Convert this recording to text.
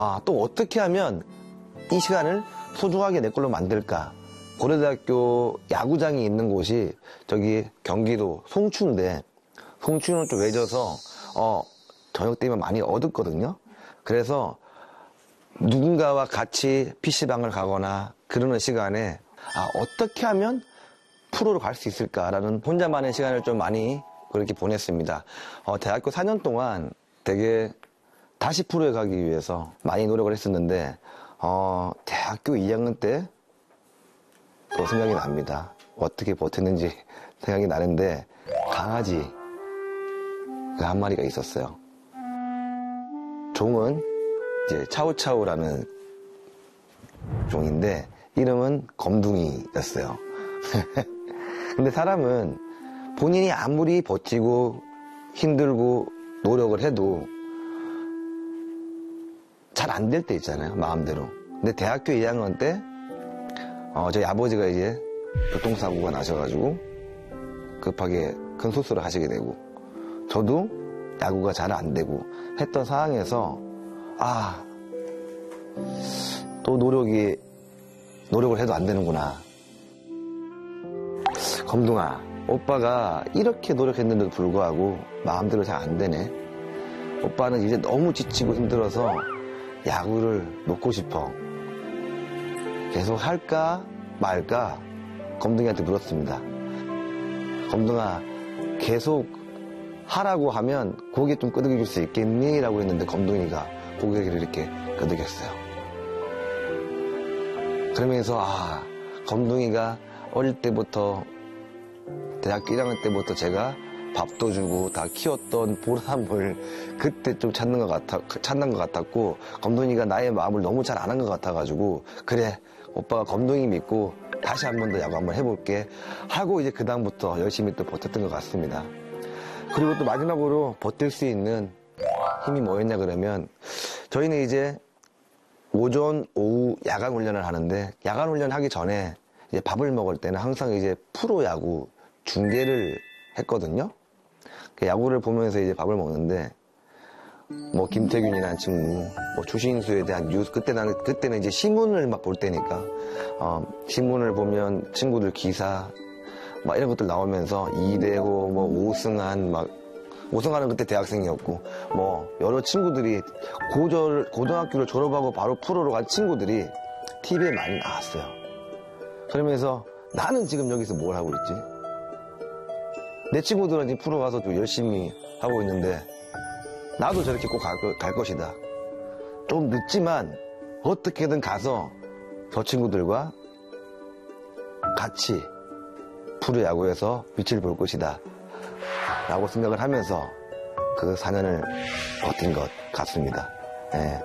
또 어떻게 하면 이 시간을 소중하게 내 걸로 만들까? 고려대학교 야구장이 있는 곳이 저기 경기도 송추인데, 송추는 좀 외져서 저녁 때면 많이 어둡거든요. 그래서 누군가와 같이 PC방을 가거나 그러는 시간에 어떻게 하면 프로로 갈 수 있을까라는 혼자만의 시간을 좀 많이 그렇게 보냈습니다. 대학교 4년 동안 되게 다시 프로에 가기 위해서 많이 노력을 했었는데 대학교 2학년 때 또 생각이 납니다. 어떻게 버텼는지 생각이 나는데 강아지 그 한 마리가 있었어요. 종은 이제 차우차우라는 종인데 이름은 검둥이였어요. 근데 사람은 본인이 아무리 버티고 힘들고 노력을 해도 잘 안 될 때 있잖아요, 마음대로. 근데 대학교 2학년 때 저희 아버지가 이제 교통사고가 나셔가지고 급하게 큰 수술을 하시게 되고 저도 야구가 잘 안 되고 했던 상황에서 또 노력을 해도 안 되는구나. 검둥아, 오빠가 이렇게 노력했는데도 불구하고 마음대로 잘 안 되네. 오빠는 이제 너무 지치고 힘들어서 야구를 놓고 싶어. 계속 할까 말까 검둥이한테 물었습니다. 검둥아, 계속 하라고 하면 고개 좀 끄덕여 줄 수 있겠니? 라고 했는데 검둥이가 고개를 이렇게 끄덕였어요. 그러면서 검둥이가 어릴 때부터 대학교 1학년 때부터 제가 밥도 주고 다 키웠던 보람을 그때 좀 찾는 것 같았고 검둥이가 나의 마음을 너무 잘 아는 것 같아가지고 그래, 오빠가 검둥이 믿고 다시 한 번 더 야구 한번 해볼게 하고 이제 그 다음부터 열심히 또 버텼던 것 같습니다. 그리고 또 마지막으로 버틸 수 있는 힘이 뭐였냐 그러면 저희는 이제 오전, 오후 야간 훈련을 하는데 야간 훈련 하기 전에 이제 밥을 먹을 때는 항상 이제 프로야구 중계를 했거든요. 야구를 보면서 이제 밥을 먹는데 뭐 김태균이라는 친구, 뭐 추신수에 대한 뉴스 그때는 이제 신문을 막 볼 때니까 신문을 보면 친구들 기사 막 이런 것들 나오면서 이대호, 뭐 오승환은 그때 대학생이었고 뭐 여러 친구들이 고등학교를 졸업하고 바로 프로로 간 친구들이 TV에 많이 나왔어요. 그러면서 나는 지금 여기서 뭘 하고 있지? 내 친구들은 지금 프로 가서 또 열심히 하고 있는데 나도 저렇게 꼭 갈 것이다. 좀 늦지만 어떻게든 가서 저 친구들과 같이 프로야구에서 빛을 볼 것이다 라고 생각을 하면서 그 4년을 버틴 것 같습니다. 예.